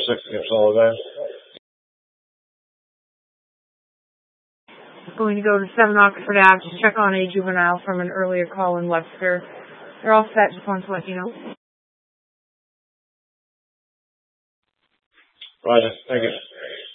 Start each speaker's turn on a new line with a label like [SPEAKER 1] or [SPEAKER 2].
[SPEAKER 1] 6 gets all of that.
[SPEAKER 2] Going to go to 7 Oxford Ave to check on a juvenile from an earlier call in Webster. They're all set, just wanted to let you know.
[SPEAKER 1] Roger, thank you.